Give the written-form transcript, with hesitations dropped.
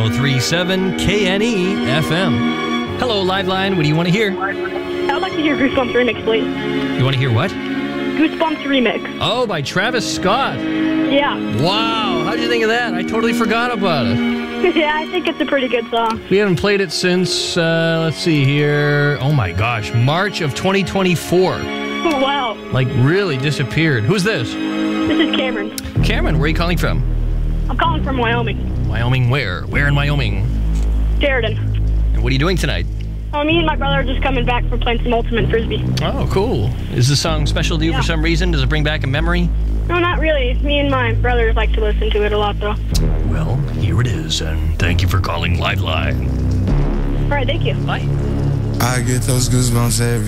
103.7 KNE FM. Hello, Liveline. What do you want to hear? I'd like to hear Goosebumps Remix, please. You want to hear what? Goosebumps Remix. Oh, by Travis Scott. Yeah. Wow. How'd you think of that? I totally forgot about it. Yeah, I think it's a pretty good song. We haven't played it since, let's see here. Oh, my gosh. March of 2024. Oh, wow. Like, really disappeared. Who's this? This is Cameron. Cameron, where are you calling from? I'm calling from Wyoming. Wyoming where? Where in Wyoming? Sheridan. And what are you doing tonight? Oh, me and my brother are just coming back from playing some Ultimate Frisbee. Oh, cool. Is the song special to you for some reason? Does it bring back a memory? No, not really. Me and my brothers like to listen to it a lot, though. Well, here it is, and thank you for calling Liveline. All right, thank you. Bye. I get those goosebumps every